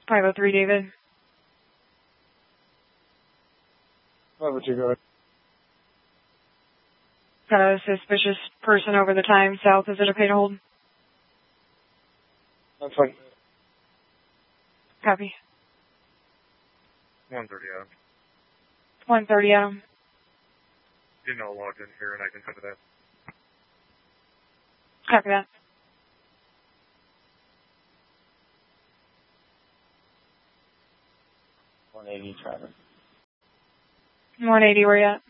503 David. 502, go ahead. Got a suspicious person over the time south. Is it okay to hold? That's fine. Copy. 130 Adam. 130 Adam. You know logged in here and I can cover that. Copy that. $180 traffic. 180, where you at?